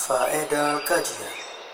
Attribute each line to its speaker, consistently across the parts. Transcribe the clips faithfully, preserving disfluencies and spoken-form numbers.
Speaker 1: Faedah kajian.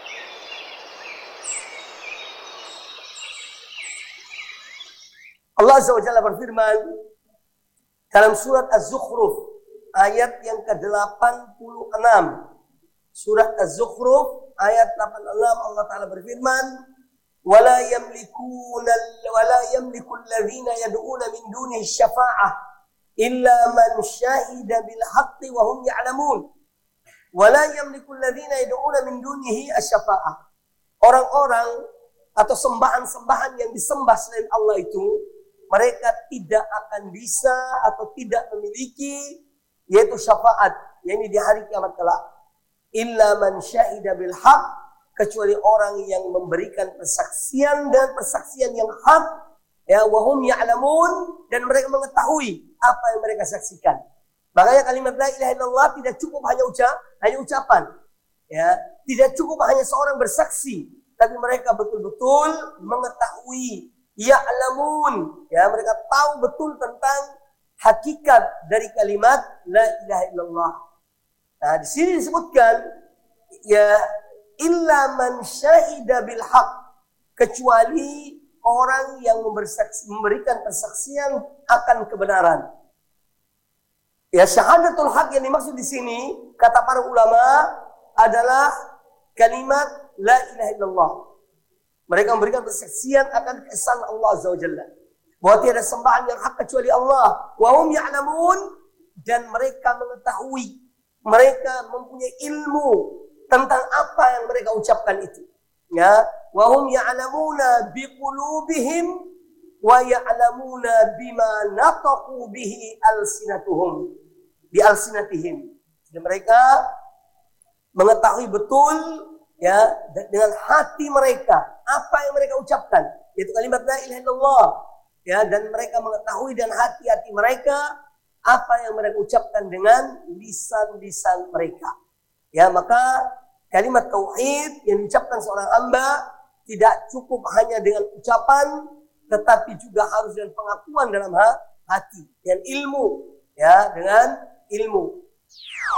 Speaker 2: Allah Azza wa Jalla berfirman dalam surat Az-Zukhruf ayat yang ke delapan puluh enam. Surat Az-Zukhruf ayat delapan puluh enam, Allah Ta'ala berfirman, "Wala yamlikuna wala yamliku alladhina yad'una min dunihi syafa'ah illa man syahida bil haqqi wa hum ya'lamun." Wala yamliku alladhina yad'una min dunihi asy-syafa'ah. Orang-orang atau sembahan-sembahan yang disembah selain Allah itu, mereka tidak akan bisa atau tidak memiliki yaitu syafaat, yakni di hari kiamat kelak. Illa man syahida bil haq, kecuali orang yang memberikan persaksian dan persaksian yang hak, ya, wa hum ya'lamun, dan mereka mengetahui apa yang mereka saksikan. Makanya kalimat la ilaha illallah tidak cukup hanya ucap, hanya ucapan, ya, tidak cukup hanya seorang bersaksi, tapi mereka betul-betul mengetahui, ya'lamun, ya, mereka tahu betul tentang hakikat dari kalimat la ilaha illallah. Nah, di sini disebutkan ya illa man syahida bil haq, kecuali orang yang memberikan persaksian akan kebenaran. Ya, syahadatul haq yang dimaksud di sini kata para ulama adalah kalimat la ilaha illallah. Mereka memberikan persaksian akan keesaan Allah Azza wa Jalla, bahwa tiada sembahan yang hak kecuali Allah. Wa hum ya'lamun, dan mereka mengetahui, mereka mempunyai ilmu tentang apa yang mereka ucapkan itu. Ya, wa hum ya'lamuna biqulubihim wa ya'lamuna bima nataqu bihi alsinatuhum bi alsinatihim. Jadi mereka mengetahui betul, ya, dengan hati mereka apa yang mereka ucapkan, yaitu kalimat la ilaha illallah, ya, dan mereka mengetahui dan hati-hati mereka apa yang mereka ucapkan dengan lisan-lisan mereka. Ya, maka kalimat tauhid yang diucapkan seorang hamba tidak cukup hanya dengan ucapan, tetapi juga harus dengan pengakuan dalam hati dan ilmu, ya, dengan ilmu.